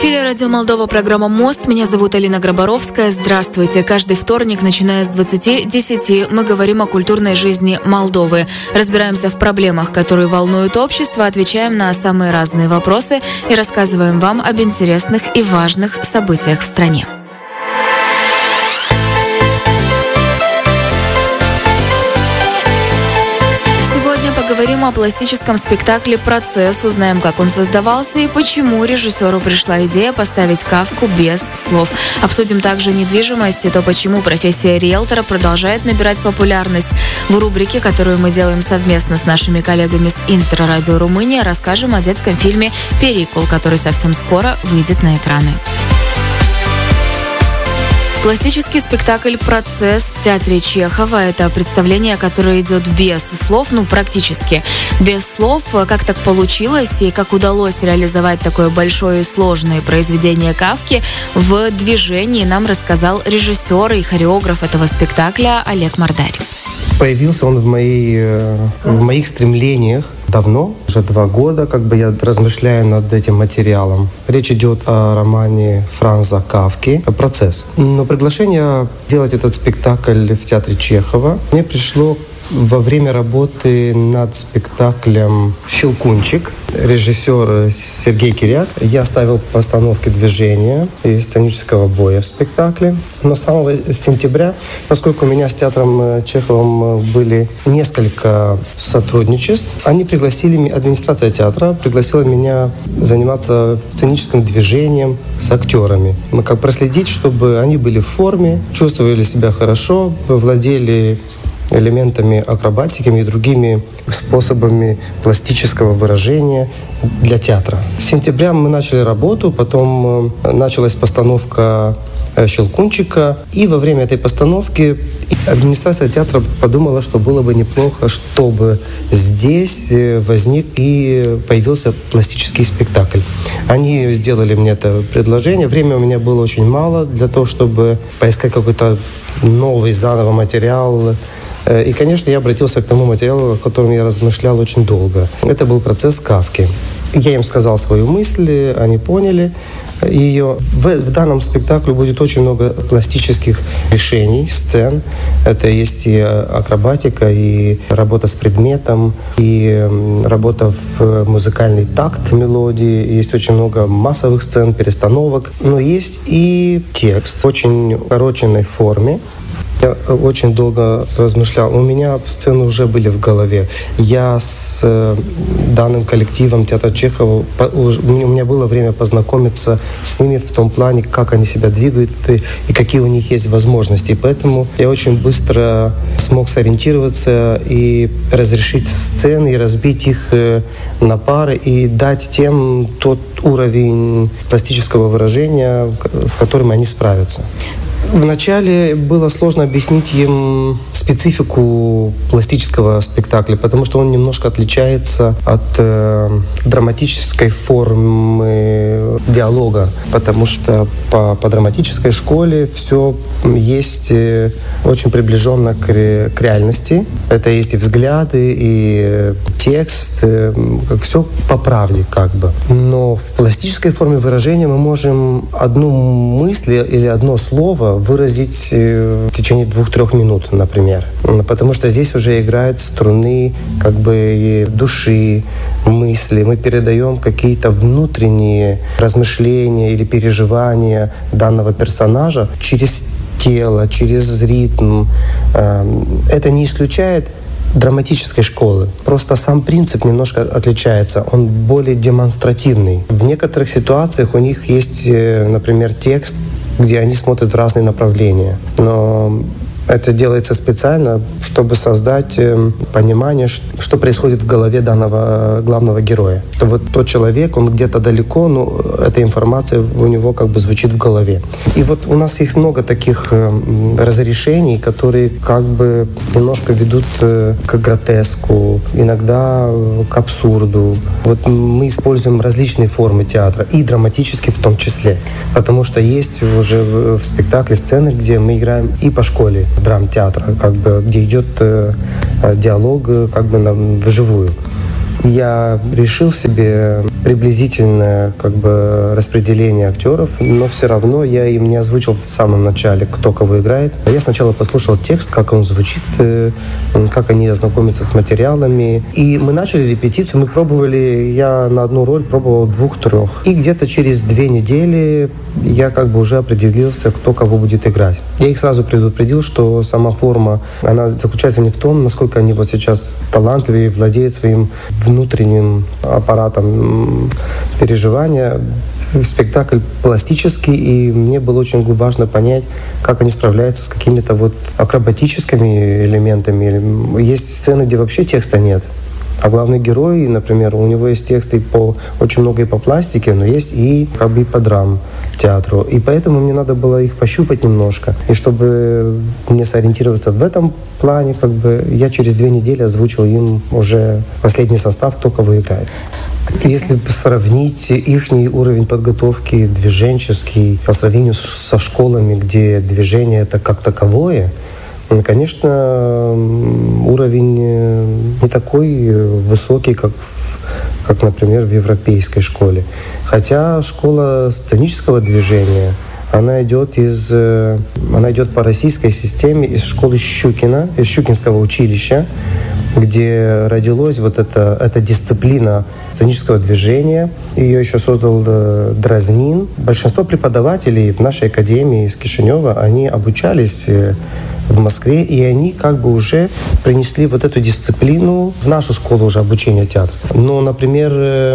В эфире Радио Молдова, программа «Мост». Меня зовут Алина Грабаровская. Здравствуйте. Каждый вторник, начиная с 20:10, мы говорим о культурной жизни Молдовы. Разбираемся в проблемах, которые волнуют общество, отвечаем на самые разные вопросы и рассказываем вам об интересных и важных событиях в стране. Поговорим о пластическом спектакле «Процесс», узнаем, как он создавался и почему режиссеру пришла идея поставить Кафку без слов. Обсудим также недвижимость и то, почему профессия риэлтора продолжает набирать популярность. В рубрике, которую мы делаем совместно с нашими коллегами с Интеррадио Румыния, расскажем о детском фильме «Перикул», который совсем скоро выйдет на экраны. Пластический спектакль «Процесс» в театре Чехова. Это представление, которое идет без слов, практически без слов. Как так получилось и как удалось реализовать такое большое и сложное произведение Кафки в движении, нам рассказал режиссер и хореограф этого спектакля Олег Мордарь. Появился он в моих стремлениях давно, уже 2 года, я размышляю над этим материалом. Речь идет о романе Франца Кафки «Процесс». Но приглашение делать этот спектакль в театре Чехова мне пришло во время работы над спектаклем «Щелкунчик». Режиссер Сергей Киряк. Я ставил постановки движения и сценического боя в спектакле. Но с самого сентября, поскольку у меня с театром Чеховым были несколько сотрудничеств, администрация театра пригласила меня заниматься сценическим движением с актерами. Мы проследить, чтобы они были в форме, чувствовали себя хорошо, владели элементами акробатиками и другими способами пластического выражения для театра. С сентября мы начали работу, потом началась постановка «Щелкунчика». И во время этой постановки администрация театра подумала, что было бы неплохо, чтобы здесь возник и появился пластический спектакль. Они сделали мне это предложение. Время у меня было очень мало для того, чтобы поискать какой-то новый, заново материал. И, конечно, я обратился к тому материалу, о котором я размышлял очень долго. Это был «Процесс» Кафки. Я им сказал свою мысль, они поняли ее. В данном спектакле будет очень много пластических решений, сцен. Это есть и акробатика, и работа с предметом, и работа в музыкальный такт мелодии. Есть очень много массовых сцен, перестановок. Но есть и текст в очень укороченной форме. Я очень долго размышлял. У меня сцены уже были в голове. Я с данным коллективом театра Чехова, у меня было время познакомиться с ними в том плане, как они себя двигают и какие у них есть возможности. И поэтому я очень быстро смог сориентироваться и разрешить сцены, и разбить их на пары, и дать тем тот уровень пластического выражения, с которым они справятся. Вначале было сложно объяснить им специфику пластического спектакля, потому что он немножко отличается от драматической формы диалога, потому что по драматической школе все есть очень приближенно к реальности. Это есть и взгляды, и текст, все по правде . Но в пластической форме выражения мы можем одну мысль или одно слово выразить в течение 2-3 минут, например. Потому что здесь уже играют струны души, мысли. Мы передаем какие-то внутренние размышления или переживания данного персонажа через тело, через ритм. Это не исключает драматической школы. Просто сам принцип немножко отличается. Он более демонстративный. В некоторых ситуациях у них есть, например, текст, где они смотрят в разные направления. Но это делается специально, чтобы создать понимание, что происходит в голове данного главного героя. Что вот тот человек, он где-то далеко, но эта информация у него звучит в голове. И вот у нас есть много таких разрешений, которые немножко ведут к гротеску, иногда к абсурду. Вот мы используем различные формы театра, и драматические в том числе. Потому что есть уже в спектакле сцены, где мы играем и по школе драмтеатра, где идет диалог вживую. Я решил себе приблизительное как бы распределение актеров, но все равно я им не озвучил в самом начале, кто кого играет. Я сначала послушал текст, как он звучит, как они ознакомятся с материалами. И мы начали репетицию, мы пробовали, я на одну роль пробовал 2-3. И где-то через 2 недели я как бы уже определился, кто кого будет играть. Я их сразу предупредил, что сама форма, она заключается не в том, насколько они вот сейчас талантливые, владеют своим внутренним аппаратом переживания. Спектакль пластический, и мне было очень важно понять, как они справляются с какими-то вот акробатическими элементами. Есть сцены, где вообще текста нет. А главный герой, например, у него есть тексты очень много и по пластике, но есть и как бы и по драм-театру. И поэтому мне надо было их пощупать немножко. И чтобы не сориентироваться в этом плане, как бы я через 2 недели озвучил им уже последний состав, кто кого играет. Если сравнить их уровень подготовки движенческий по сравнению со школами, где движение это как таковое, конечно, уровень не такой высокий, как, например, в европейской школе. Хотя школа сценического движения, она идет по российской системе из школы Щукина, из Щукинского училища, где родилась вот эта дисциплина сценического движения. Ее еще создал Дразнин. Большинство преподавателей в нашей академии из Кишинева, они обучались в Москве, и они как бы уже принесли вот эту дисциплину в нашу школу уже обучения театра. Но, например,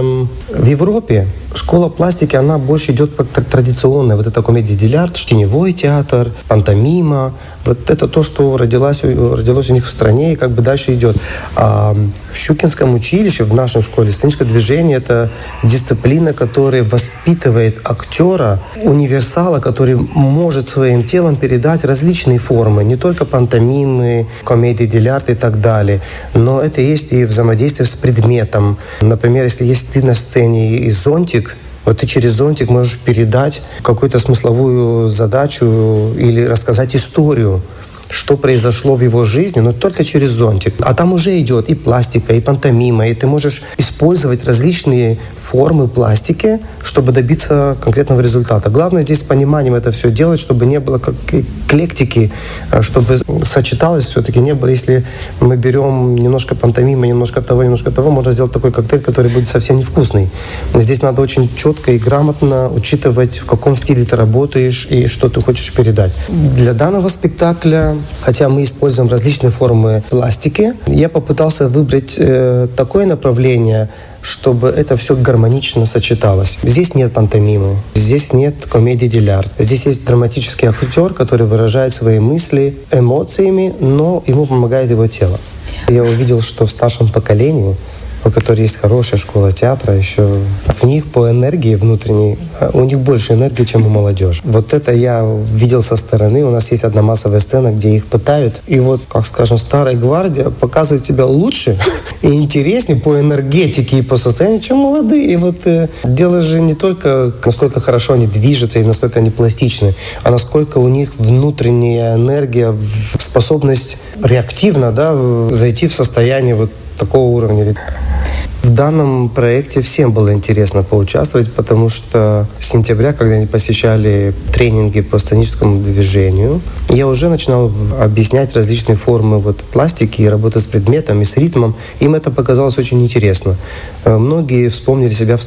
в Европе школа пластики, она больше идет по традиционной. Вот это комедия-дель-арт, теневой театр, пантомима. Вот это то, что родилось у них в стране и как бы дальше идет. А в Щукинском училище, в нашей школе, сценическое движение — это дисциплина, которая воспитывает актера, универсала, который может своим телом передать различные формы, не только пантомимы, комедии-дель-арт и так далее. Но это есть и взаимодействие с предметом. Например, если есть ты на сцене и зонтик, вот ты через зонтик можешь передать какую-то смысловую задачу или рассказать историю, что произошло в его жизни, но только через зонтик. А там уже идет и пластика, и пантомима, и ты можешь использовать различные формы пластики, чтобы добиться конкретного результата. Главное здесь с пониманием это все делать, чтобы не было как эклектики, чтобы сочеталось все-таки, не было. Если мы берем немножко пантомимы, немножко того, можно сделать такой коктейль, который будет совсем невкусный. Здесь надо очень четко и грамотно учитывать, в каком стиле ты работаешь и что ты хочешь передать. Для данного спектакля, хотя мы используем различные формы пластики, я попытался выбрать такое направление, чтобы это все гармонично сочеталось. Здесь нет пантомимы, здесь нет комедии-дель-арт. Здесь есть драматический актер, который выражает свои мысли эмоциями, но ему помогает его тело. Я увидел, что в старшем поколении, у которых есть хорошая школа театра, еще в них по энергии внутренней, у них больше энергии, чем у молодежи. Вот это я видел со стороны. У нас есть одна массовая сцена, где их пытают. И вот, как скажем, старая гвардия показывает себя лучше и интереснее по энергетике и по состоянию, чем молодые. И вот дело же не только, насколько хорошо они движутся и насколько они пластичны, а насколько у них внутренняя энергия, способность реактивно, зайти в состояние вот такого уровня. В данном проекте всем было интересно поучаствовать, потому что с сентября, когда они посещали тренинги по сценическому движению, я уже начинал объяснять различные формы пластики и работы с предметом и с ритмом. Им это показалось очень интересно. Многие вспомнили себя в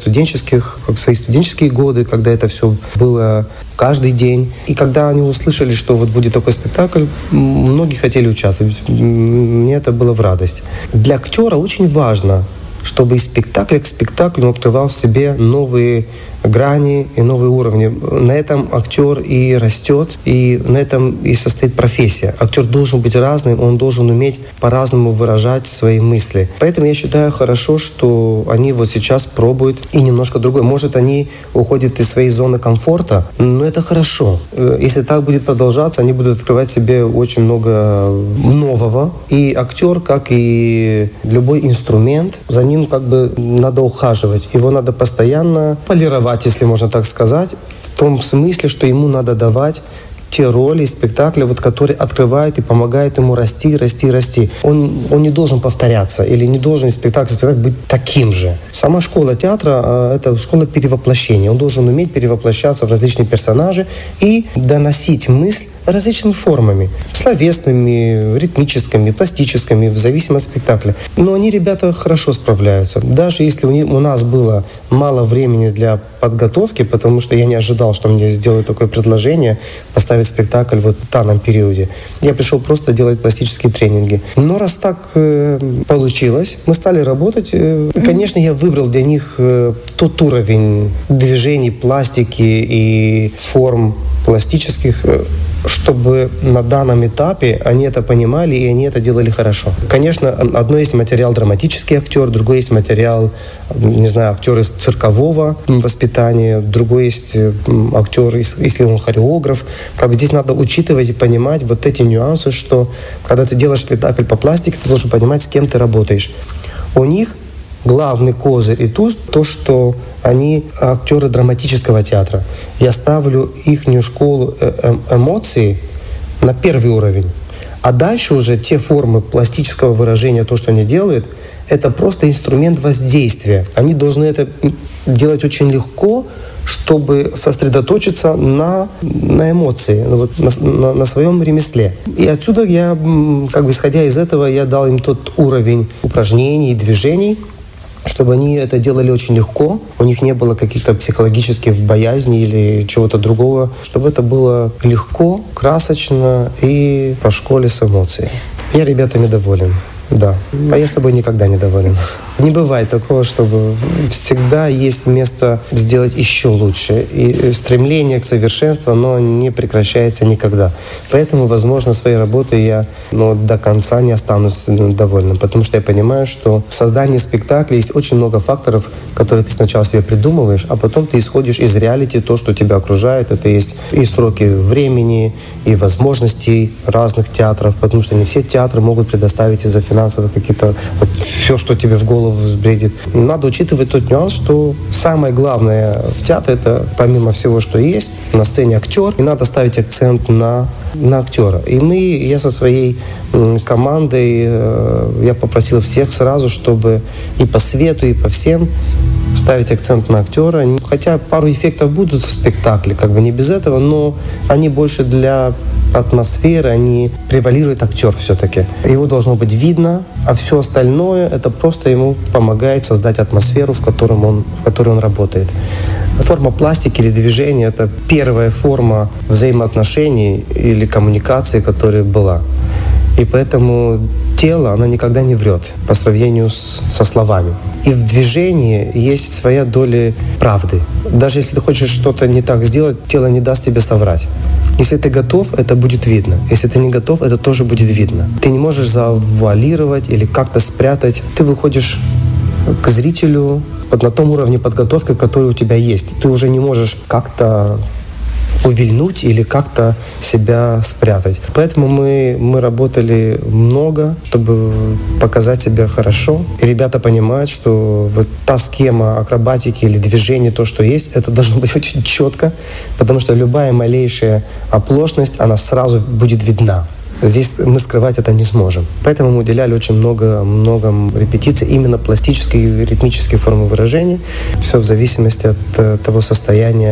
свои студенческие годы, когда это все было каждый день. И когда они услышали, что вот будет такой спектакль, многие хотели участвовать. Мне это было в радость. Для актера очень важно, чтобы из спектакля к спектаклю он открывал в себе новые грани и новые уровни. На этом актер и растет, и на этом и состоит профессия. Актер должен быть разным, он должен уметь по-разному выражать свои мысли. Поэтому я считаю хорошо, что они вот сейчас пробуют и немножко другое. Может, они уходят из своей зоны комфорта, но это хорошо. Если так будет продолжаться, они будут открывать себе очень много нового. И актер, как и любой инструмент, за ним как бы надо ухаживать. Его надо постоянно полировать, если можно так сказать, в том смысле, что ему надо давать те роли, спектакли, вот, которые открывают и помогают ему расти, расти, расти. Он не должен повторяться или не должен спектакль быть таким же. Сама школа театра – это школа перевоплощения. Он должен уметь перевоплощаться в различные персонажи и доносить мысль различными формами. Словесными, ритмическими, пластическими, в зависимости от спектакля. Но они, ребята, хорошо справляются. Даже если у нас было мало времени для подготовки, потому что я не ожидал, что мне сделают такое предложение поставить спектакль вот в данном периоде. Я пришел просто делать пластические тренинги. Но раз так получилось, мы стали работать. Конечно, я выбрал для них тот уровень движений, пластики и форм пластических, чтобы на данном этапе они это понимали и они это делали хорошо. Конечно, одно есть материал драматический актер, другой есть материал, не знаю, актер из циркового воспитания, другой есть актер, если он хореограф. Как бы здесь надо учитывать и понимать вот эти нюансы, что когда ты делаешь спектакль по пластике, ты должен понимать, с кем ты работаешь. У них главный козырь и туз то, что они актеры драматического театра. Я ставлю ихнюю школу эмоций на первый уровень. А дальше уже те формы пластического выражения, то, что они делают, это просто инструмент воздействия. Они должны это делать очень легко, чтобы сосредоточиться на эмоции, вот, на своем ремесле. И отсюда я, как бы исходя из этого, я дал им тот уровень упражнений и движений, чтобы они это делали очень легко, у них не было каких-то психологических боязней или чего-то другого, чтобы это было легко, красочно и по школе с эмоцией. Я ребятами доволен. Да. А я собой никогда не доволен. Не бывает такого, чтобы всегда есть место сделать еще лучше. И стремление к совершенству, оно не прекращается никогда. Поэтому, возможно, своей работой я до конца не останусь довольным. Потому что я понимаю, что в создании спектакля есть очень много факторов, которые ты сначала себе придумываешь, а потом ты исходишь из реалити, то, что тебя окружает. Это есть и сроки времени, и возможностей разных театров, потому что не все театры могут предоставить из-за финансовых какие-то все, что тебе в голову взбредит. Надо учитывать тот нюанс, что самое главное в театре — это помимо всего, что есть, на сцене актер, и надо ставить акцент на актера. И я со своей командой, я попросил всех сразу, чтобы и по свету, и по всем ставить акцент на актера. Хотя пару эффектов будут в спектакле, как бы не без этого, но они больше для атмосферы, они превалирует актер все-таки. Его должно быть видно, а все остальное — это просто ему помогает создать атмосферу, в которой он работает. Форма пластики или движения — это первая форма взаимоотношений или коммуникации, которая была. И поэтому тело, оно никогда не врет по сравнению со словами. И в движении есть своя доля правды. Даже если ты хочешь что-то не так сделать, тело не даст тебе соврать. Если ты готов, это будет видно. Если ты не готов, это тоже будет видно. Ты не можешь завуалировать или как-то спрятать. Ты выходишь к зрителю на том уровне подготовки, который у тебя есть. Ты уже не можешь как-то увильнуть или как-то себя спрятать. Поэтому мы работали много, чтобы показать себя хорошо. И ребята понимают, что вот та схема акробатики или движения, то, что есть, это должно быть очень четко, потому что любая малейшая оплошность, она сразу будет видна. Здесь мы скрывать это не сможем. Поэтому мы уделяли очень много репетиций именно пластической и ритмической формы выражения. Все в зависимости от того состояния,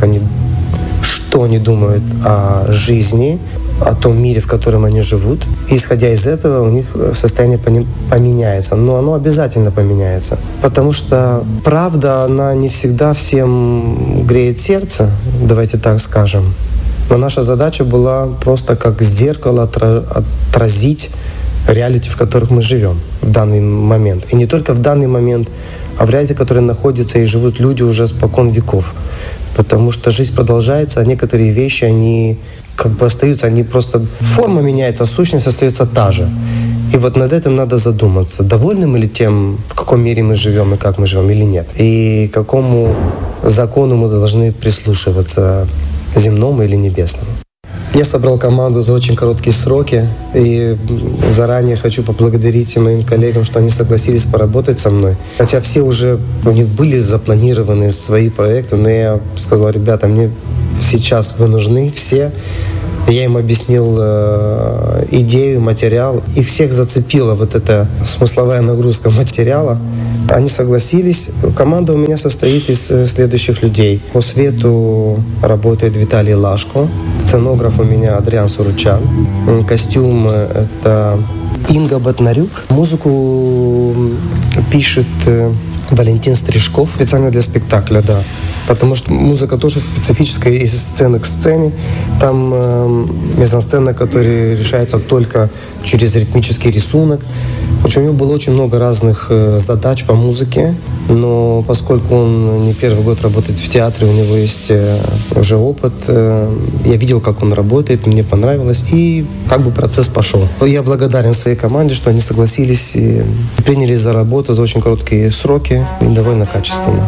что они думают о жизни, о том мире, в котором они живут. И исходя из этого, у них состояние поменяется. Но оно обязательно поменяется. Потому что правда, она не всегда всем греет сердце, давайте так скажем. Но наша задача была просто как зеркало отразить реалити, в которых мы живем в данный момент. И не только в данный момент, а в реалити, в котором находятся и живут люди уже спокон веков. Потому что жизнь продолжается, а некоторые вещи, они как бы остаются, они просто... Форма меняется, а сущность остается та же. И вот над этим надо задуматься, довольны мы ли тем, в каком мире мы живем и как мы живем, или нет. И к какому закону мы должны прислушиваться, земному или небесному. Я собрал команду за очень короткие сроки, и заранее хочу поблагодарить моим коллегам, что они согласились поработать со мной. Хотя все уже, у них были запланированы свои проекты, но я сказал: ребята, мне сейчас вы нужны все, Я им объяснил идею, материал. Их всех зацепила вот эта смысловая нагрузка материала. Они согласились. Команда у меня состоит из следующих людей. По свету работает Виталий Лашко. Сценограф у меня Адриан Суручан. Костюм — это Инга Батнарюк. Музыку пишет Валентин Стрижков. Специально для спектакля, да. Потому что музыка тоже специфическая, из сцены к сцене. Там мизансцена, которая решается только через ритмический рисунок. В общем, у него было очень много разных задач по музыке. Но поскольку он не первый год работает в театре, у него есть уже опыт. Я видел, как он работает, мне понравилось. И как бы процесс пошел. Я благодарен своей команде, что они согласились и принялись за работу за очень короткие сроки и довольно качественно.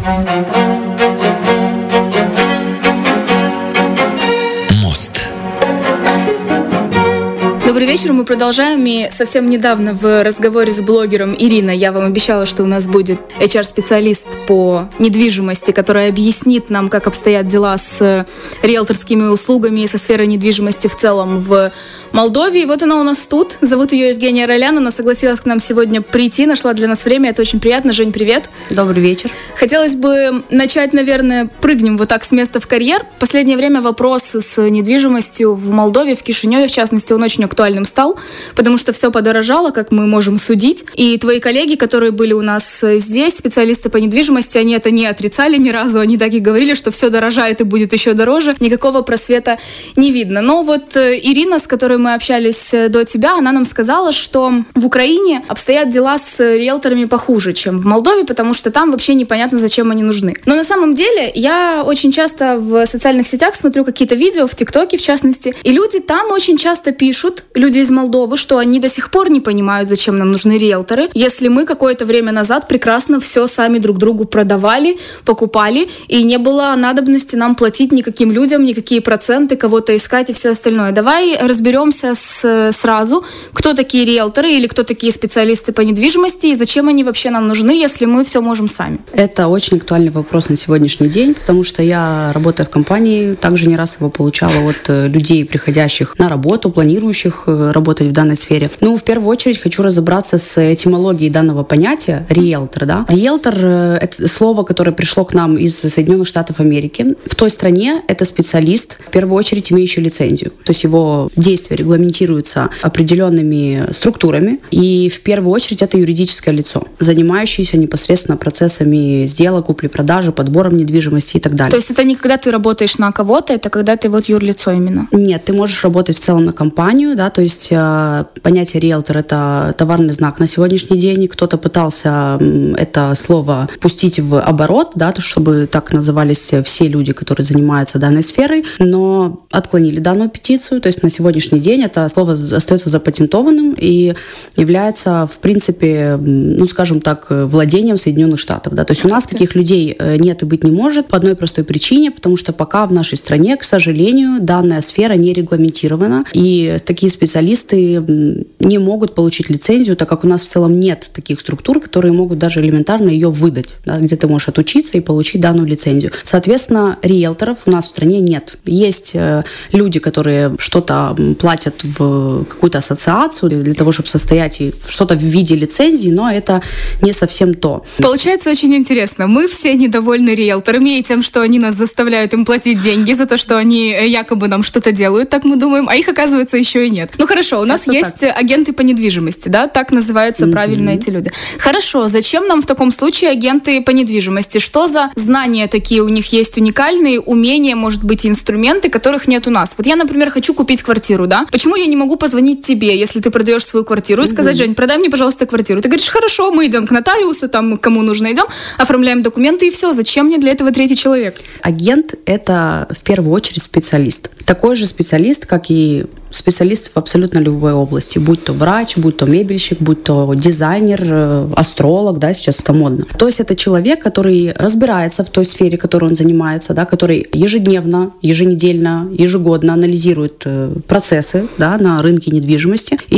Добрый вечер, мы продолжаем. И совсем недавно в разговоре с блогером Ириной я вам обещала, что у нас будет HR-специалист по недвижимости, который объяснит нам, как обстоят дела с риэлторскими услугами и со сферой недвижимости в целом в Молдове. И вот она у нас тут. Зовут ее Евгения Ролян. Она согласилась к нам сегодня прийти, нашла для нас время. Это очень приятно. Жень, привет. Добрый вечер. Хотелось бы начать, наверное, прыгнем вот так с места в карьер. В последнее время вопрос с недвижимостью в Молдове, в Кишиневе, в частности, он очень актуальным стал, потому что все подорожало, как мы можем судить. И твои коллеги, которые были у нас здесь, специалисты по недвижимости, они это не отрицали ни разу, они так и говорили, что все дорожает и будет еще дороже. Никакого просвета не видно. Но вот Ирина, с которой мы общались до тебя, она нам сказала, что в Украине обстоят дела с риэлторами похуже, чем в Молдове, потому что там вообще непонятно, зачем они нужны. Но на самом деле я очень часто в социальных сетях смотрю какие-то видео, в ТикТоке в частности, и люди там очень часто пишут, люди из Молдовы, что они до сих пор не понимают, зачем нам нужны риэлторы, если мы какое-то время назад прекрасно все сами друг другу продавали, покупали, и не было надобности нам платить никаким людям, никакие проценты, кого-то искать и все остальное. Давай разберемся сразу, кто такие риэлторы или кто такие специалисты по недвижимости и зачем они вообще нам нужны, если мы все можем сами. Это очень актуальный вопрос на сегодняшний день, потому что я, работая в компании, также не раз его получала от людей, приходящих на работу, планирующих работать в данной сфере. Ну, в первую очередь хочу разобраться с этимологией данного понятия риэлтор, да. Риэлтор — это слово, которое пришло к нам из Соединенных Штатов Америки. В той стране это специалист, в первую очередь имеющий лицензию. То есть его действия регламентируются определенными структурами, и в первую очередь это юридическое лицо, занимающееся непосредственно процессами сделок, купли-продажи, подбором недвижимости и так далее. То есть это не когда ты работаешь на кого-то, это когда ты вот юрлицо именно? Нет, ты можешь работать в целом на компанию, да, то есть понятие риэлтор — это товарный знак на сегодняшний день. Кто-то пытался это слово пустить в оборот, да, чтобы так назывались все люди, которые занимаются данной сферой, но отклонили данную петицию. То есть на сегодняшний день это слово остается запатентованным и является, в принципе, ну, скажем так, владением Соединенных Штатов. Да. То есть у нас таких людей нет и быть не может по одной простой причине, потому что пока в нашей стране, к сожалению, данная сфера не регламентирована, и такие специалисты не могут получить лицензию, так как у нас в целом нет таких структур, которые могут даже элементарно ее выдать, да, где ты можешь отучиться и получить данную лицензию. Соответственно, риэлторов у нас в стране нет. Есть люди, которые что-то платят в какую-то ассоциацию для того, чтобы состоять и что-то в виде лицензии, но это не совсем то. Получается очень интересно. Мы все недовольны риэлторами и тем, что они нас заставляют им платить деньги за то, что они якобы нам что-то делают, так мы думаем, а их, оказывается, еще и нет. Ну хорошо, у нас это есть так. Агенты по недвижимости, да, так называются правильно эти люди. Хорошо, зачем нам в таком случае агенты по недвижимости? Что за знания такие у них есть уникальные, умения, может быть, инструменты, которых нет у нас? Вот я, например, хочу купить квартиру, да? Почему я не могу позвонить тебе, если ты продаешь свою квартиру, и сказать: Жень, продай мне, пожалуйста, квартиру? Ты говоришь: хорошо, мы идем к нотариусу, там, кому нужно идем, оформляем документы и все. Зачем мне для этого третий человек? Агент — это в первую очередь специалист. Такой же специалист, как и специалист в абсолютно любой области, будь то врач, будь то мебельщик, будь то дизайнер, астролог, да, сейчас это модно. То есть это человек, который разбирается в той сфере, которой он занимается, да, который ежедневно, еженедельно, ежегодно анализирует процессы, да, на рынке недвижимости и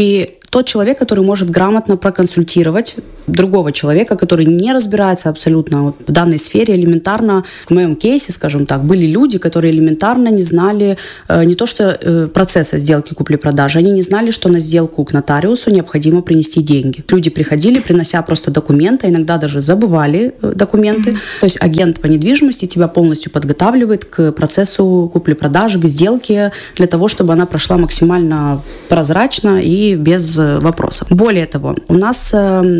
тот человек, который может грамотно проконсультировать другого человека, который не разбирается абсолютно в данной сфере. Элементарно, в моем кейсе, скажем так, были люди, которые элементарно не знали не то что процесса сделки купли-продажи, они не знали, что на сделку к нотариусу необходимо принести деньги. Люди приходили, принося просто документы, иногда даже забывали документы. То есть агент по недвижимости тебя полностью подготавливает к процессу купли-продажи, к сделке, для того, чтобы она прошла максимально прозрачно и без вопросов. Более того, у нас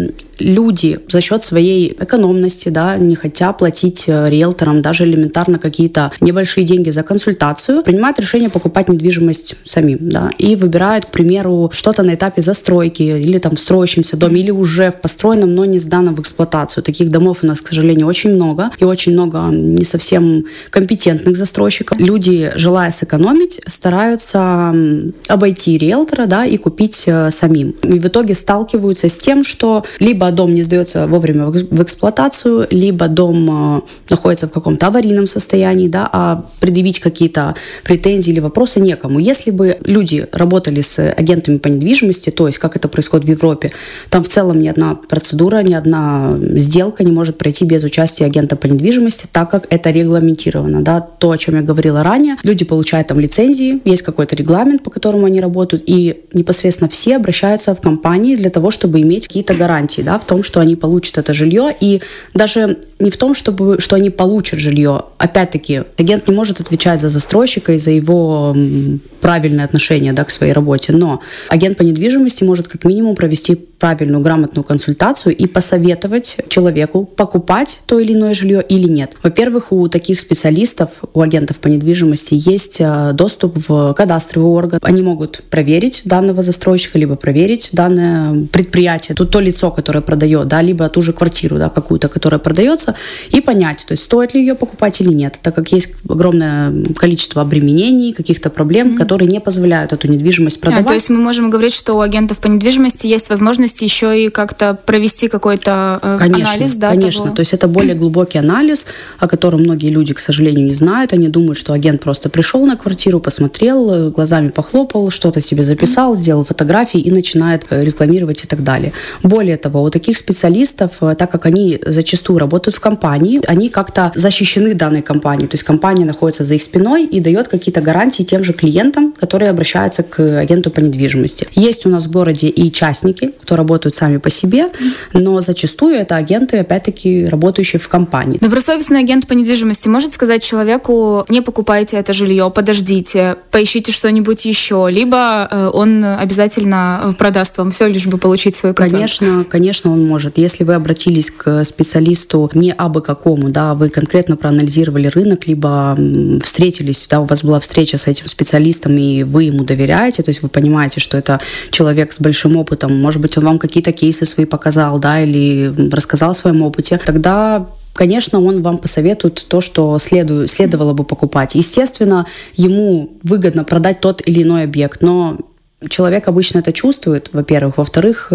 люди за счет своей экономности, да, не хотя платить риэлторам даже элементарно какие-то небольшие деньги за консультацию, принимают решение покупать недвижимость самим, да, и выбирают, к примеру, что-то на этапе застройки или там в строящемся доме, или уже в построенном, но не сданном в эксплуатацию. Таких домов у нас, к сожалению, очень много, и очень много не совсем компетентных застройщиков. Люди, желая сэкономить, стараются обойти риэлтора, да, и купить самим. И в итоге сталкиваются с тем, что либо дом не сдается вовремя в эксплуатацию, либо дом находится в каком-то аварийном состоянии, да, а предъявить какие-то претензии или вопросы некому. Если бы люди работали с агентами по недвижимости, то есть как это происходит в Европе, там в целом ни одна процедура, ни одна сделка не может пройти без участия агента по недвижимости, так как это регламентировано. Да. То, о чем я говорила ранее, люди получают там лицензии, есть какой-то регламент, по которому они работают, и непосредственно все обращаются в компании для того, чтобы иметь какие-то гарантии, да, в том, что они получат это жилье, и даже не в том, что они получат жилье. Опять-таки, агент не может отвечать за застройщика и за его правильное отношение, да, к своей работе, но агент по недвижимости может как минимум провести правильную, грамотную консультацию и посоветовать человеку, покупать то или иное жилье или нет. Во-первых, у таких специалистов, у агентов по недвижимости есть доступ в кадастровый орган. Они могут проверить данного застройщика, либо проверить данное предприятие, то лицо, которое продает, да, либо ту же квартиру, да, какую-то, которая продается, и понять, то есть стоит ли ее покупать или нет, так как есть огромное количество обременений, каких-то проблем, которые не позволяют эту недвижимость продавать. То есть мы можем говорить, что у агентов по недвижимости есть возможность еще и как-то провести какой-то анализ, да? Конечно, того? То есть это более глубокий анализ, о котором многие люди, к сожалению, не знают. Они думают, что агент просто пришел на квартиру, посмотрел, глазами похлопал, что-то себе записал, сделал фотографии и начинает рекламировать и так далее. Более того, у таких специалистов, так как они зачастую работают в компании, они как-то защищены данной компанией. То есть компания находится за их спиной и дает какие-то гарантии тем же клиентам, которые обращаются к агенту по недвижимости. Есть у нас в городе и частники, кто работают сами по себе, но зачастую это агенты, опять-таки, работающие в компании. Добросовестный агент по недвижимости может сказать человеку: не покупайте это жилье, подождите, поищите что-нибудь еще, либо он обязательно продаст вам все, лишь бы получить свой процент? Конечно, он может. Если вы обратились к специалисту не абы какому, да, вы конкретно проанализировали рынок, либо встретились, да, у вас была встреча с этим специалистом, и вы ему доверяете, то есть вы понимаете, что это человек с большим опытом, может быть, он вам какие-то кейсы свои показал, да, или рассказал о своем опыте, тогда, конечно, он вам посоветует то, что следовало бы покупать. Естественно, ему выгодно продать тот или иной объект, но человек обычно это чувствует, во-первых. Во-вторых,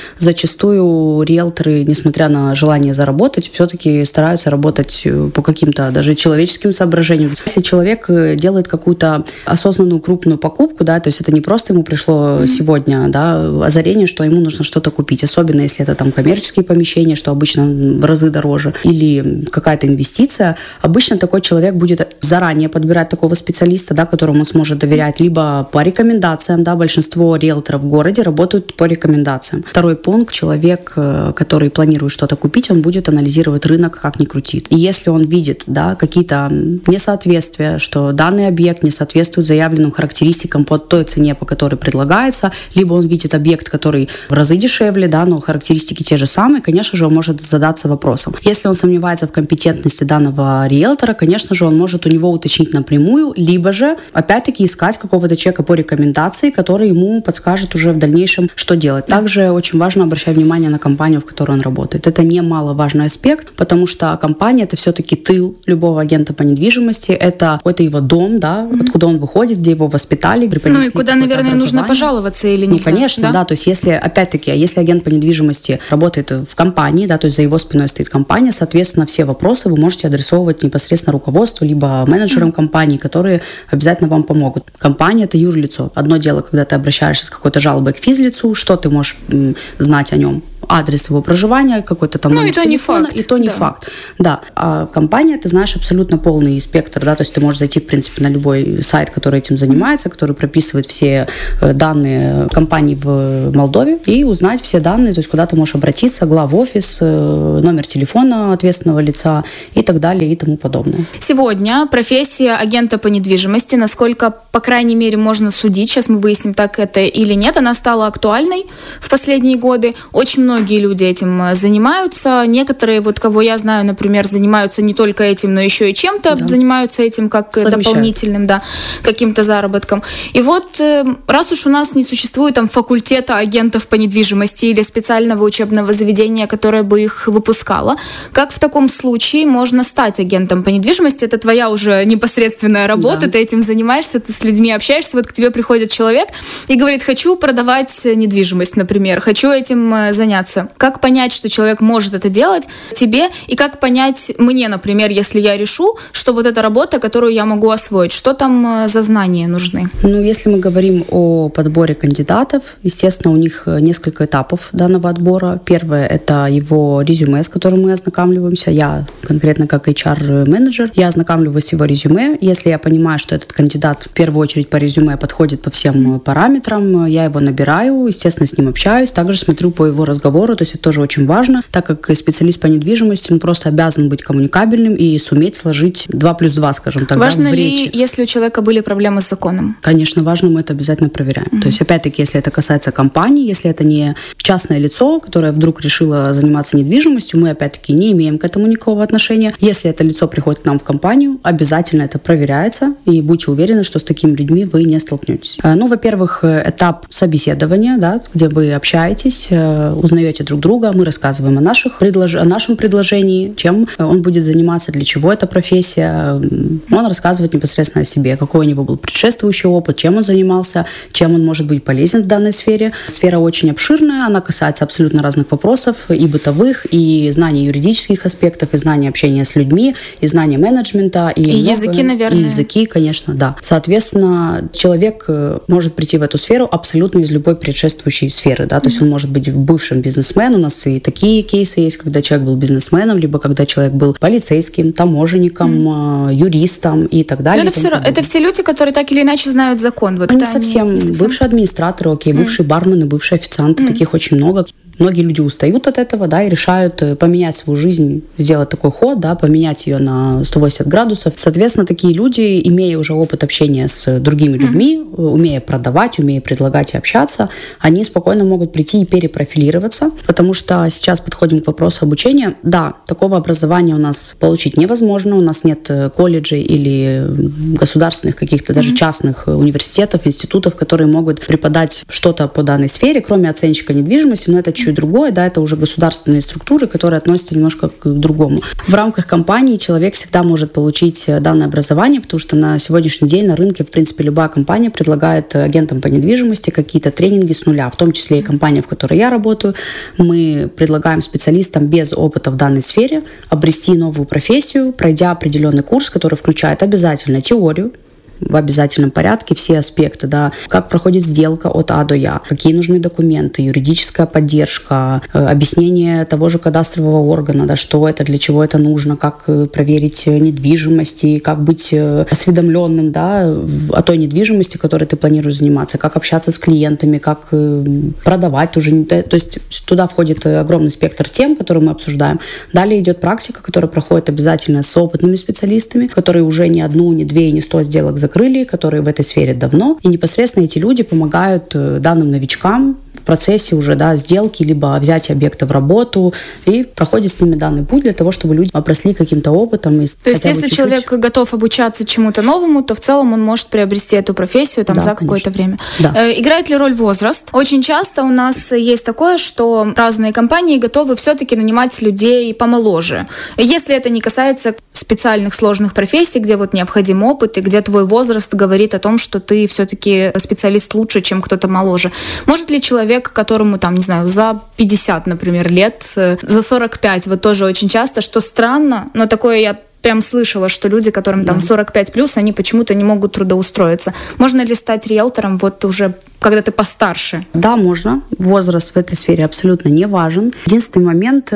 зачастую риэлторы, несмотря на желание заработать, все-таки стараются работать по каким-то даже человеческим соображениям. Если человек делает какую-то осознанную крупную покупку, да, то есть это не просто ему пришло сегодня, да, озарение, что ему нужно что-то купить, особенно если это там коммерческие помещения, что обычно в разы дороже, или какая-то инвестиция, обычно такой человек будет заранее подбирать такого специалиста, да, которому он сможет доверять, либо по рекомендациям, да, большинство риэлторов в городе работают по рекомендациям. Второй пункт. Человек, который планирует что-то купить, он будет анализировать рынок, как ни крутит. И если он видит, да, какие-то несоответствия, что данный объект не соответствует заявленным характеристикам по той цене, по которой предлагается, либо он видит объект, который в разы дешевле, да, но характеристики те же самые, конечно же, он может задаться вопросом. Если он сомневается в компетентности данного риэлтора, конечно же, он может у него уточнить напрямую, либо же, опять-таки, искать какого-то человека по рекомендации, который ему подскажет уже в дальнейшем, что делать. Также очень важно обращать внимание на компанию, в которой он работает. Это немаловажный аспект, потому что компания — это все-таки тыл любого агента по недвижимости, это какой-то его дом, да, откуда он выходит, где его воспитали, преподнесли. Ну и куда, наверное, нужно пожаловаться или нельзя? Ну, конечно, да, то есть если, опять-таки, если агент по недвижимости работает в компании, да, то есть за его спиной стоит компания, соответственно, все вопросы вы можете адресовывать непосредственно руководству, либо менеджерам компании, которые обязательно вам помогут. Компания — это юрлицо. Одно дело, когда ты обращаешься с какой-то жалобой к физлицу, что ты можешь знать о нем? Адрес его проживания, какой-то там номер телефона, и то не факт. Да. А компания, ты знаешь абсолютно полный спектр, да, то есть ты можешь зайти, в принципе, на любой сайт, который этим занимается, который прописывает все данные компании в Молдове, и узнать все данные, то есть куда ты можешь обратиться, главофис, номер телефона ответственного лица и так далее и тому подобное. Сегодня профессия агента по недвижимости, насколько, по крайней мере, можно судить, сейчас мы выясним, так это или нет, она стала актуальной в последние годы. Очень многие люди этим занимаются. Некоторые, вот кого я знаю, например, занимаются не только этим, но еще и чем-то, занимаются этим как дополнительным, каким-то заработком. И вот раз уж у нас не существует там факультета агентов по недвижимости или специального учебного заведения, которое бы их выпускало, как в таком случае можно стать агентом по недвижимости? Это твоя уже непосредственная работа, ты этим занимаешься, ты с людьми общаешься, вот к тебе приходит человек и говорит: хочу продавать недвижимость, например, хочу этим заняться. Как понять, что человек может это делать тебе, и как понять мне, например, если я решу, что вот эта работа, которую я могу освоить, что там за знания нужны? Ну, если мы говорим о подборе кандидатов, естественно, у них несколько этапов данного отбора. Первое — это его резюме, с которым мы ознакомливаемся. Я конкретно как HR-менеджер, я ознакомливаюсь с его резюме. Если я понимаю, что этот кандидат в первую очередь по резюме подходит по всем параметрам, я его набираю, естественно, с ним общаюсь, также смотрю по его разговору, то есть это тоже очень важно, так как специалист по недвижимости, он просто обязан быть коммуникабельным и суметь сложить 2 плюс 2, скажем так, важно в ли, речи. если у человека были проблемы с законом? Конечно, важно, мы это обязательно проверяем. То есть, опять-таки, если это касается компании, если это не частное лицо, которое вдруг решило заниматься недвижимостью, мы, опять-таки, не имеем к этому никакого отношения. Если это лицо приходит к нам в компанию, обязательно это проверяется, и будьте уверены, что с такими людьми вы не столкнетесь. Ну, во-первых, этап собеседования, да, где вы общаетесь, узнаете друг друга, мы рассказываем о нашем предложении, чем он будет заниматься, для чего эта профессия. Он рассказывает непосредственно о себе, какой у него был предшествующий опыт, чем он занимался, чем он может быть полезен в данной сфере. Сфера очень обширная, она касается абсолютно разных вопросов, и бытовых, и знаний юридических аспектов, и знаний общения с людьми, и знаний менеджмента. И языки, наверное. И языки, конечно, да. Соответственно, человек может прийти в эту сферу абсолютно из любой предшествующей сферы, да, то есть он может быть бывшим бизнесменом. У нас и такие кейсы есть, когда человек был бизнесменом, либо когда человек был полицейским, таможенником, юристом и так далее. Это все люди, которые так или иначе знают закон. Вот не совсем. Бывшие администраторы, бывшие бармены, бывшие официанты, таких очень много. Многие люди устают от этого, да, и решают поменять свою жизнь, сделать такой ход, да, поменять ее на 180 градусов. Соответственно, такие люди, имея уже опыт общения с другими людьми, умея продавать, умея предлагать и общаться, они спокойно могут прийти и перепрофилироваться, потому что сейчас подходим к вопросу обучения. Да, такого образования у нас получить невозможно, у нас нет колледжей или государственных каких-то даже частных университетов, институтов, которые могут преподать что-то по данной сфере, кроме оценщика недвижимости, но это чуть другое, да, это уже государственные структуры, которые относятся немножко к другому. В рамках компании человек всегда может получить данное образование, потому что на сегодняшний день на рынке, в принципе, любая компания предлагает агентам по недвижимости какие-то тренинги с нуля, в том числе и компания, в которой я работаю. Мы предлагаем специалистам без опыта в данной сфере обрести новую профессию, пройдя определенный курс, который включает обязательно теорию, в обязательном порядке все аспекты, да, как проходит сделка от А до Я, какие нужны документы, юридическая поддержка, объяснение того же кадастрового органа, да, что это, для чего это нужно, как проверить недвижимость и как быть осведомленным, да, о той недвижимости, которой ты планируешь заниматься, как общаться с клиентами, как продавать уже, то есть туда входит огромный спектр тем, которые мы обсуждаем. Далее идет практика, которая проходит обязательно с опытными специалистами, которые уже не одну, не две, не 100 сделок закрыли, которые в этой сфере давно. И непосредственно эти люди помогают данным новичкам в процессе уже, да, сделки, либо взятия объекта в работу, и проходит с ними данный путь для того, чтобы люди обросли каким-то опытом. То есть, если человек готов обучаться чему-то новому, то в целом он может приобрести эту профессию там, за какое-то время. Да. Играет ли роль возраст? Очень часто у нас есть такое, что разные компании готовы все-таки нанимать людей помоложе. Если это не касается специальных сложных профессий, где вот необходим опыт, и где твой возраст говорит о том, что ты все-таки специалист лучше, чем кто-то моложе. Может ли человек, которому, там, не знаю, за 50, например, лет, за 45, вот тоже очень часто, что странно, но такое я прям слышала, что люди, которым там 45+, они почему-то не могут трудоустроиться. Можно ли стать риэлтором вот уже когда ты постарше? Да, можно. Возраст в этой сфере абсолютно не важен. Единственный момент,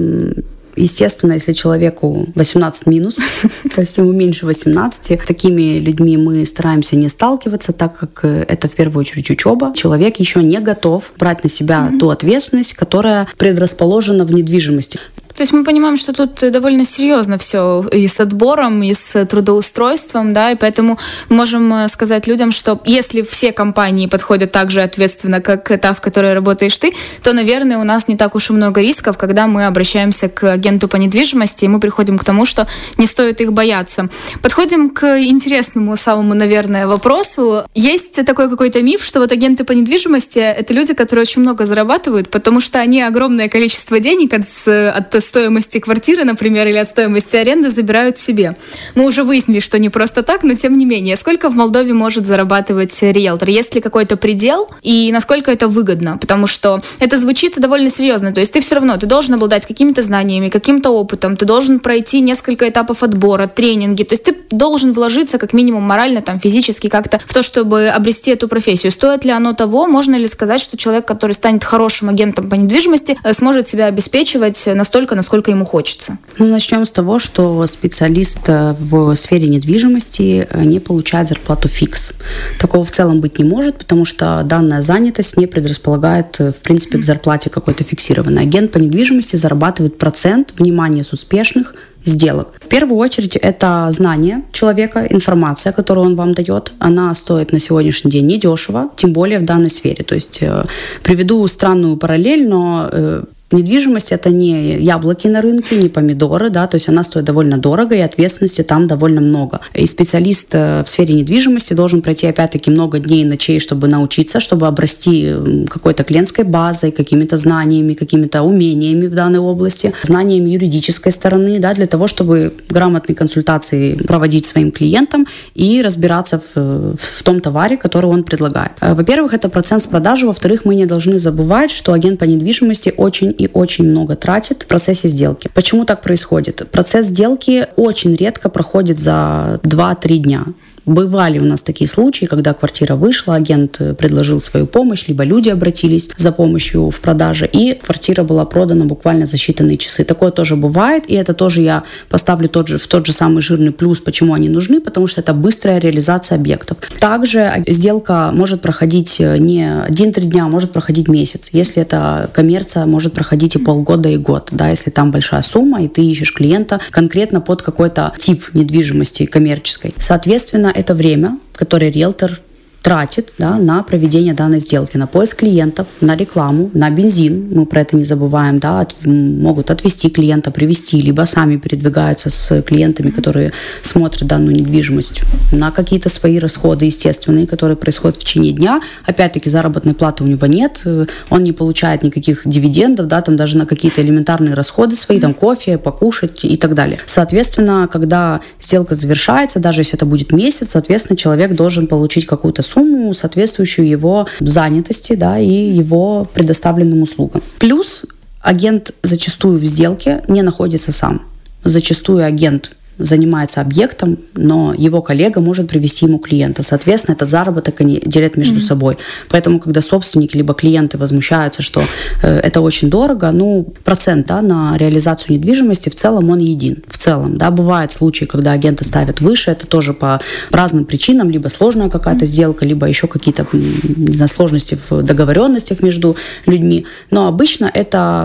естественно, если человеку 18 минус, то есть ему меньше 18, такими людьми мы стараемся не сталкиваться, так как это в первую очередь учеба. Человек еще не готов брать на себя ту ответственность, которая предрасположена в недвижимости. То есть мы понимаем, что тут довольно серьезно все и с отбором, и с трудоустройством, да, и поэтому можем сказать людям, что если все компании подходят так же ответственно, как та, в которой работаешь ты, то, наверное, у нас не так уж и много рисков, когда мы обращаемся к агенту по недвижимости, и мы приходим к тому, что не стоит их бояться. Подходим к интересному, самому, наверное, вопросу. Есть такой какой-то миф, что вот агенты по недвижимости — это люди, которые очень много зарабатывают, потому что они огромное количество денег от стоимости квартиры, например, или от стоимости аренды забирают себе. Мы уже выяснили, что не просто так, но тем не менее. Сколько в Молдове может зарабатывать риэлтор? Есть ли какой-то предел? И насколько это выгодно? Потому что это звучит довольно серьезно. То есть ты все равно, ты должен обладать какими-то знаниями, каким-то опытом, ты должен пройти несколько этапов отбора, тренинги. То есть ты должен вложиться как минимум морально, там, физически как-то в то, чтобы обрести эту профессию. Стоит ли оно того? Можно ли сказать, что человек, который станет хорошим агентом по недвижимости, сможет себя обеспечивать настолько, насколько ему хочется? Начнем с того, что специалист в сфере недвижимости не получает зарплату фикс. Такого в целом быть не может, потому что данная занятость не предрасполагает, в принципе, к зарплате какой-то фиксированной. Агент по недвижимости зарабатывает процент, внимание, с успешных сделок. В первую очередь это знание человека, информация, которую он вам дает. Она стоит на сегодняшний день недешево, тем более в данной сфере. То есть приведу странную параллель, но недвижимость — это не яблоки на рынке, не помидоры, да, то есть она стоит довольно дорого, и ответственности там довольно много. И специалист в сфере недвижимости должен пройти, опять-таки, много дней и ночей, чтобы научиться, чтобы обрасти какой-то клиентской базой, какими-то знаниями, какими-то умениями в данной области, знаниями юридической стороны, да, для того, чтобы грамотные консультации проводить своим клиентам и разбираться в том товаре, который он предлагает. Во-первых, это процент с продажи. Во-вторых, мы не должны забывать, что агент по недвижимости очень и очень много тратит в процессе сделки. Почему так происходит? Процесс сделки очень редко проходит за 2-3 дня. Бывали у нас такие случаи, когда квартира вышла, агент предложил свою помощь, либо люди обратились за помощью в продаже, и квартира была продана буквально за считанные часы. Такое тоже бывает, и это тоже я поставлю в тот же самый жирный плюс, почему они нужны, потому что это быстрая реализация объектов. Также сделка может проходить не 1-3 дня, а может проходить месяц. Если это коммерция, может проходить и полгода, и год. Да, если там большая сумма, и ты ищешь клиента конкретно под какой-то тип недвижимости коммерческой. Соответственно, это время, которое риэлтор тратит, да, на проведение данной сделки, на поиск клиентов, на рекламу, на бензин. Мы про это не забываем, да, могут отвезти клиента, привезти, либо сами передвигаются с клиентами, которые смотрят данную недвижимость, на какие-то свои расходы естественные, которые происходят в течение дня. Опять-таки, заработной платы у него нет, он не получает никаких дивидендов, да, там даже на какие-то элементарные расходы свои, там кофе, покушать и так далее. Соответственно, когда сделка завершается, даже если это будет месяц, соответственно, человек должен получить какую-то сумму, соответствующую его занятости, да, и его предоставленным услугам. Плюс агент зачастую в сделке не находится сам. Зачастую агент занимается объектом, но его коллега может привести ему клиента. Соответственно, этот заработок они делят между собой. Поэтому, когда собственники либо клиенты возмущаются, что это очень дорого, процент, да, на реализацию недвижимости в целом он един. В целом, да, бывают случаи, когда агенты ставят выше, это тоже по разным причинам, либо сложная какая-то сделка, либо еще какие-то, не знаю, сложности в договоренностях между людьми. Но обычно это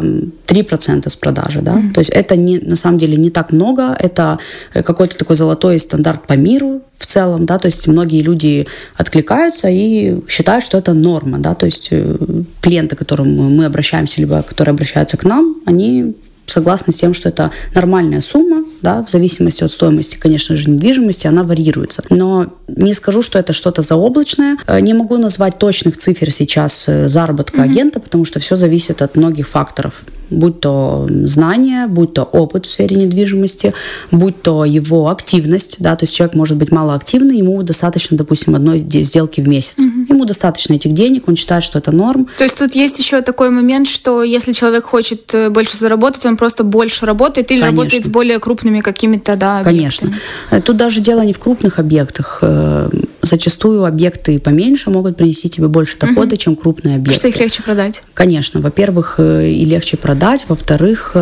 3% с продажи, да. То есть это на самом деле не так много, это какой-то такой золотой стандарт по миру в целом, да, то есть многие люди откликаются и считают, что это норма, да, то есть клиенты, к которым мы обращаемся, либо которые обращаются к нам, они согласны с тем, что это нормальная сумма, да, в зависимости от стоимости, конечно же, недвижимости, она варьируется. Но не скажу, что это что-то заоблачное. Не могу назвать точных цифр сейчас заработка агента, потому что все зависит от многих факторов. Будь то знания, будь то опыт в сфере недвижимости, будь то его активность, да, то есть человек может быть малоактивный, ему достаточно, допустим, одной сделки в месяц. Ему достаточно этих денег, он считает, что это норм. То есть тут есть еще такой момент, что если человек хочет больше заработать, он просто больше работает или работает с более крупными какими-то, да, объектами. Конечно. Тут даже дело не в крупных объектах. Зачастую объекты поменьше могут принести тебе больше дохода, чем крупные объекты. Что их легче продать? Конечно. Во-первых, и легче продать. Во-вторых,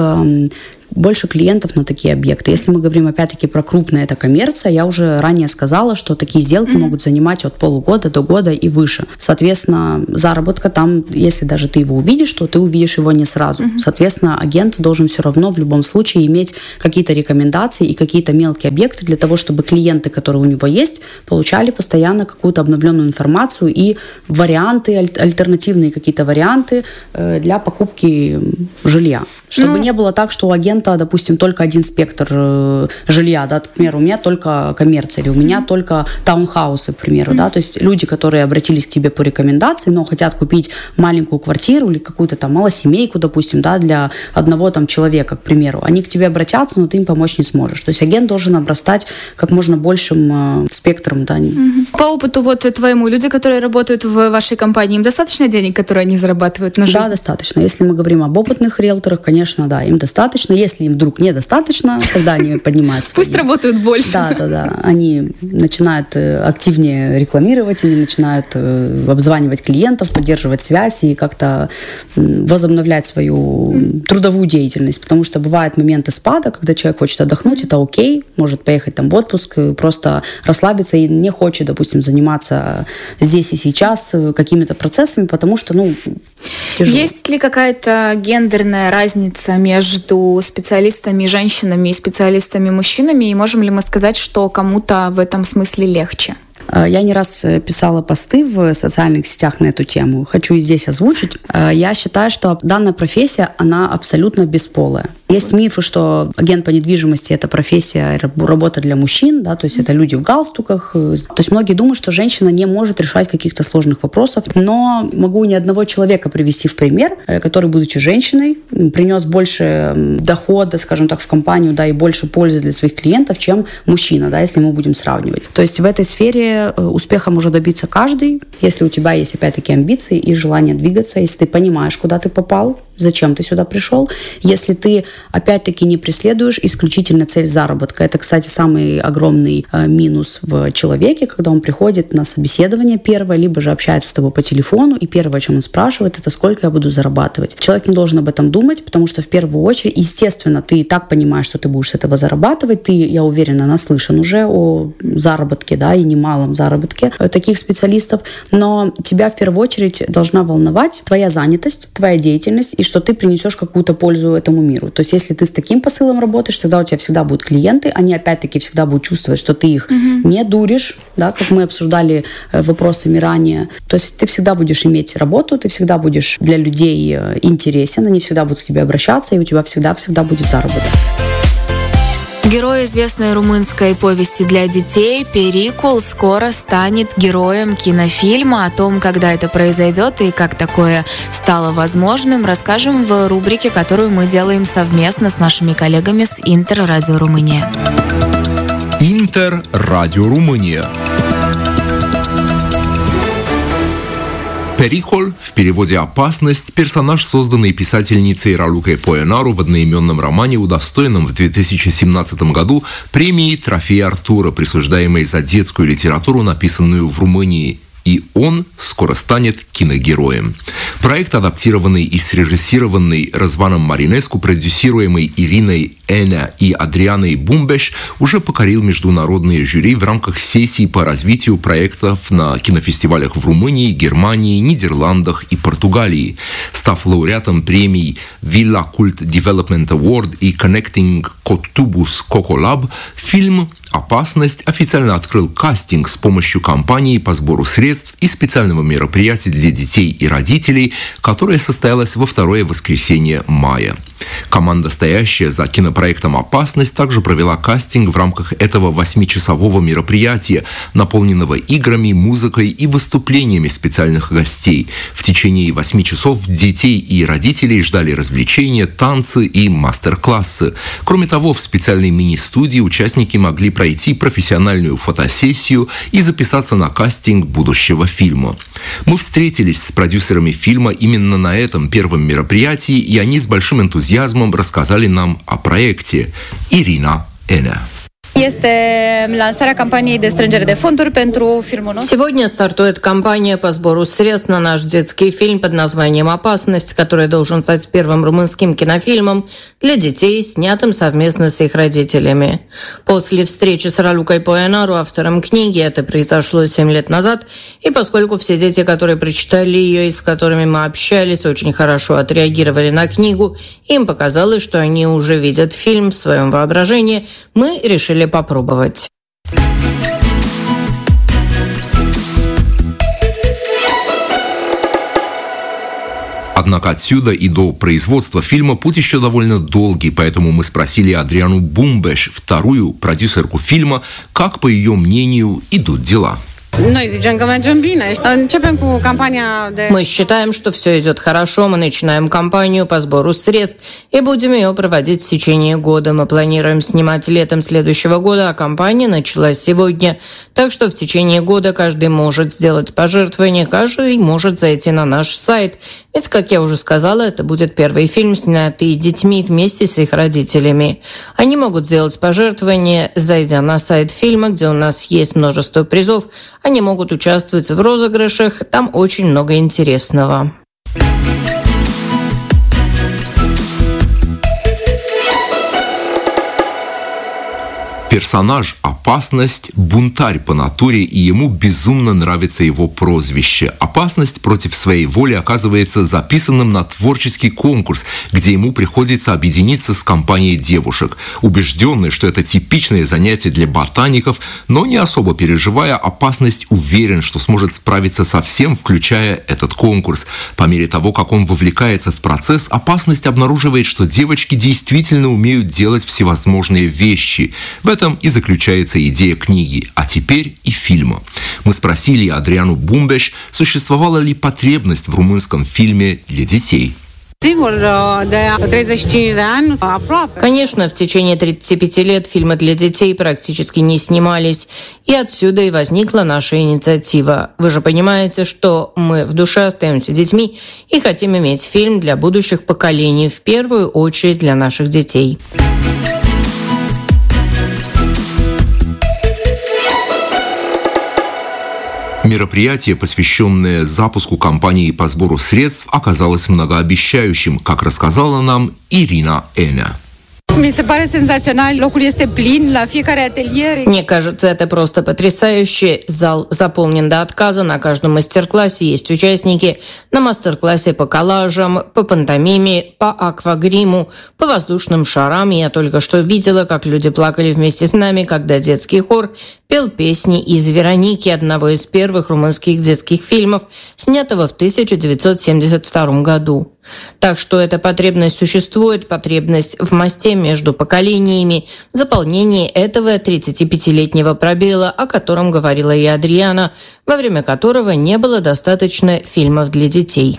больше клиентов на такие объекты. Если мы говорим, опять-таки, про крупное, это коммерция, я уже ранее сказала, что такие сделки могут занимать от полугода до года и выше. Соответственно, заработка там, если даже ты его увидишь, то ты увидишь его не сразу. Соответственно, агент должен все равно в любом случае иметь какие-то рекомендации и какие-то мелкие объекты для того, чтобы клиенты, которые у него есть, получали постоянно какую-то обновленную информацию и варианты, альтернативные какие-то варианты для покупки жилья. Чтобы не было так, что у агента, допустим, только один спектр жилья, да, к примеру, у меня только коммерция, или у меня только таунхаусы, к примеру, да, то есть люди, которые обратились к тебе по рекомендации, но хотят купить маленькую квартиру или какую-то там малосемейку, допустим, да, для одного там человека, к примеру, они к тебе обратятся, но ты им помочь не сможешь. То есть агент должен обрастать как можно большим спектром, да. По опыту вот твоему, люди, которые работают в вашей компании, им достаточно денег, которые они зарабатывают на жизнь? Да, достаточно. Если мы говорим об опытных риэлторах, конечно, да, им достаточно. Если им вдруг недостаточно, тогда они поднимаются. Пусть работают больше. Да. Они начинают активнее рекламировать, они начинают обзванивать клиентов, поддерживать связь и как-то возобновлять свою трудовую деятельность. Потому что бывают моменты спада, когда человек хочет отдохнуть, это окей, может поехать там в отпуск, просто расслабиться и не хочет, допустим, заниматься здесь и сейчас какими-то процессами, потому что, тяжело. Есть ли какая-то гендерная разница между специалистами женщинами и специалистами мужчинами? И можем ли мы сказать, что кому-то в этом смысле легче? Я не раз писала посты в социальных сетях на эту тему. Хочу и здесь озвучить. Я считаю, что данная профессия, она абсолютно бесполая. Есть мифы, что агент по недвижимости – это профессия, работа для мужчин, да, то есть это люди в галстуках. То есть многие думают, что женщина не может решать каких-то сложных вопросов. Но могу ни одного человека привести в пример, который, будучи женщиной, принес больше дохода, скажем так, в компанию, да, и больше пользы для своих клиентов, чем мужчина, да, если мы будем сравнивать. То есть в этой сфере успеха может добиться каждый, если у тебя есть, опять-таки, амбиции и желание двигаться, если ты понимаешь, куда ты попал, зачем ты сюда пришел, если ты, опять-таки, не преследуешь исключительно цель заработка. Это, кстати, самый огромный минус в человеке, когда он приходит на собеседование первое, либо же общается с тобой по телефону, и первое, о чем он спрашивает, это сколько я буду зарабатывать. Человек не должен об этом думать, потому что в первую очередь, естественно, ты и так понимаешь, что ты будешь с этого зарабатывать, ты, я уверена, наслышан уже о заработке, да, и немалом заработке таких специалистов, но тебя в первую очередь должна волновать твоя занятость, твоя деятельность, и что ты принесешь какую-то пользу этому миру. То есть если ты с таким посылом работаешь, тогда у тебя всегда будут клиенты, они опять-таки всегда будут чувствовать, что ты их не дуришь, да, как мы обсуждали вопросами ранее. То есть ты всегда будешь иметь работу, ты всегда будешь для людей интересен, они всегда будут к тебе обращаться, и у тебя всегда будет заработок. Герой известной румынской повести для детей «Перикул» скоро станет героем кинофильма. О том, когда это произойдет и как такое стало возможным, расскажем в рубрике, которую мы делаем совместно с нашими коллегами с Интер Радио Румыния. Интер Радио Румыния. Перикол, в переводе «опасность», персонаж, созданный писательницей Ралукой Поенару в одноименном романе, удостоенном в 2017 году премии «Трофей Артура», присуждаемой за детскую литературу, написанную в Румынии. И он скоро станет киногероем. Проект, адаптированный и срежиссированный Răzvanom Marinescu, продюсируемый Ириной Энea и Адрианой Бумбеш, уже покорил международные жюри в рамках сессий по развитию проектов на кинофестивалях в Румынии, Германии, Нидерландах и Португалии. Став лауреатом премий Villa Cult Development Award и Connecting Cotubus Cocolab, фильм «Опасность» официально открыл кастинг с помощью кампании по сбору средств и специального мероприятия для детей и родителей, которое состоялось во второе воскресенье мая. Команда, стоящая за кинопроектом «Опасность», также провела кастинг в рамках этого 8-часового мероприятия, наполненного играми, музыкой и выступлениями специальных гостей. В течение 8 часов детей и родителей ждали развлечения, танцы и мастер-классы. Кроме того, в специальной мини-студии участники могли пройти профессиональную фотосессию и записаться на кастинг будущего фильма. Мы встретились с продюсерами фильма именно на этом первом мероприятии, и они с большим энтузиазмом рассказали нам о проекте. Ирина Энea. Сегодня стартует кампания по сбору средств на наш детский фильм под названием «Опасность», который должен стать первым румынским кинофильмом для детей, снятым совместно с их родителями. После встречи с Ралукой Поенару, автором книги, это произошло 7 лет назад, и поскольку все дети, которые прочитали ее и с которыми мы общались, очень хорошо отреагировали на книгу, им показалось, что они уже видят фильм в своем воображении, мы решили попробовать. Однако отсюда и до производства фильма путь еще довольно долгий, поэтому мы спросили Адриану Бумбеш, вторую продюсерку фильма, как, по ее мнению, идут дела. Мы считаем, что все идет хорошо. Мы начинаем кампанию по сбору средств и будем ее проводить в течение года. Мы планируем снимать летом следующего года, а кампания началась сегодня. Так что в течение года каждый может сделать пожертвование, каждый может зайти на наш сайт. Ведь, как я уже сказала, это будет первый фильм, снятый детьми вместе с их родителями. Они могут сделать пожертвование, зайдя на сайт фильма, где у нас есть множество призов. Они могут участвовать в розыгрышах, там очень много интересного. Персонаж «Опасность» – бунтарь по натуре, и ему безумно нравится его прозвище. «Опасность» против своей воли оказывается записанным на творческий конкурс, где ему приходится объединиться с компанией девушек. Убежденный, что это типичное занятие для ботаников, но не особо переживая, «Опасность» уверен, что сможет справиться со всем, включая этот конкурс. По мере того, как он вовлекается в процесс, «Опасность» обнаруживает, что девочки действительно умеют делать всевозможные вещи. В этом и заключается идея книги, а теперь и фильма. Мы спросили Адриану Бумбеш, существовала ли потребность в румынском фильме для детей. Конечно, в течение 35 лет фильмы для детей практически не снимались, и отсюда и возникла наша инициатива. Вы же понимаете, что мы в душе остаемся детьми и хотим иметь фильм для будущих поколений, в первую очередь для наших детей. Мероприятие, посвященное запуску кампании по сбору средств, оказалось многообещающим, как рассказала нам Ирина Эня. Мне кажется, это просто потрясающе. Зал заполнен до отказа. На каждом мастер-классе есть участники. На мастер-классе по коллажам, по пантомиме, по аквагриму, по воздушным шарам. Я только что видела, как люди плакали вместе с нами, когда детский хор пел песни из «Вероники», одного из первых румынских детских фильмов, снятого в 1972 году. Так что эта потребность существует, потребность в мосте между поколениями, в заполнении этого 35-летнего пробела, о котором говорила и Адриана, во время которого не было достаточно фильмов для детей.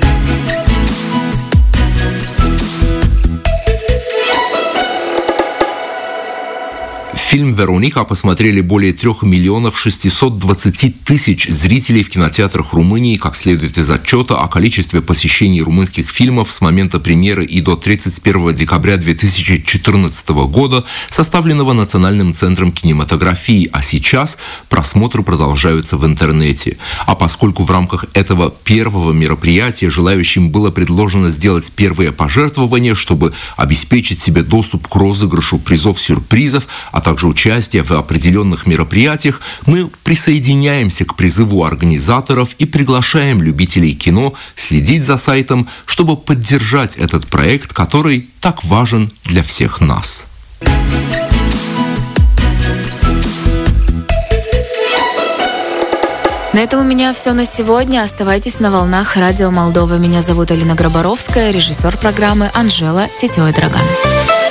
Фильм «Вероника» посмотрели более 3 620 000 зрителей в кинотеатрах Румынии, как следует из отчета о количестве посещений румынских фильмов с момента премьеры и до 31 декабря 2014 года, составленного Национальным центром кинематографии, а сейчас просмотры продолжаются в интернете. А поскольку в рамках этого первого мероприятия желающим было предложено сделать первые пожертвования, чтобы обеспечить себе доступ к розыгрышу призов-сюрпризов, а также участие в определенных мероприятиях, мы присоединяемся к призыву организаторов и приглашаем любителей кино следить за сайтом, чтобы поддержать этот проект, который так важен для всех нас. На этом у меня все на сегодня. Оставайтесь на волнах Радио Молдова. Меня зовут Алина Грабаровская, режиссер программы Анжела Тетева-Драган.